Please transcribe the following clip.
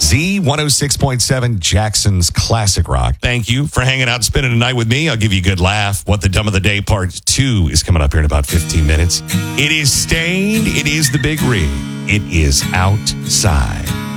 Z106.7, Jackson's classic rock. Thank you for hanging out and spending the night with me. I'll give you a good laugh. What the Dumb of the Day Part 2 is coming up here in about 15 minutes. It is Stained. It is the Big Rig. It is outside.